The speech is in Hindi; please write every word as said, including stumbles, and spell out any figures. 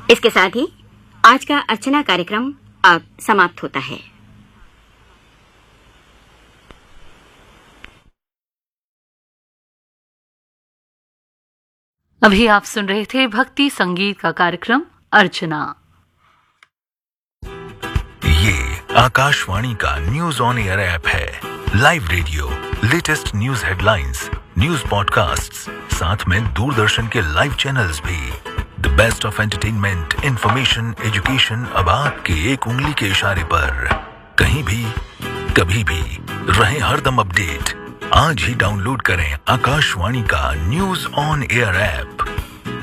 इसके साथ ही आज का अर्चना कार्यक्रम अब समाप्त होता है। अभी आप सुन रहे थे भक्ति संगीत का कार्यक्रम अर्चना। ये आकाशवाणी का न्यूज ऑन एयर ऐप है। Live radio, latest news headlines, news podcasts, साथ में दूरदर्शन के लाइव चैनल्स भी। The best of entertainment, information, education अब आपके एक उंगली के इशारे पर। कहीं भी, कभी भी, रहे हरदम अपडेट। आज ही डाउनलोड करें आकाशवाणी का न्यूज ऑन एयर ऐप।